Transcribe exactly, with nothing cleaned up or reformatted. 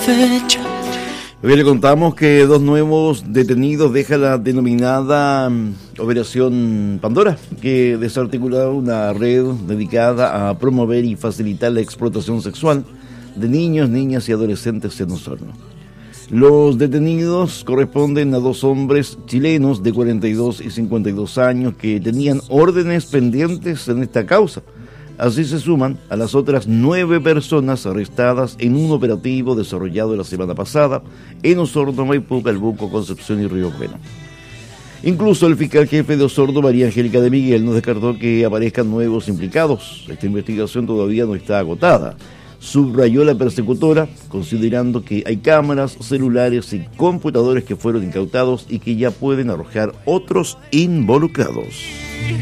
fecha. Hoy le contamos que dos nuevos detenidos dejan la denominada um, Operación Pandora, que desarticula una red dedicada a promover y facilitar la explotación sexual de niños, niñas y adolescentes en Osorno. Los detenidos corresponden a dos hombres chilenos de cuarenta y dos y cincuenta y dos años que tenían órdenes pendientes en esta causa. Así se suman a las otras nueve personas arrestadas en un operativo desarrollado la semana pasada en Osorno, Maipú, Calbuco, Concepción y Río Bueno. Incluso el fiscal jefe de Osorno, María Angélica de Miguel, no descartó que aparezcan nuevos implicados. Esta investigación todavía no está agotada. Subrayó la persecutora, considerando que hay cámaras, celulares y computadores que fueron incautados y que ya pueden arrojar otros involucrados.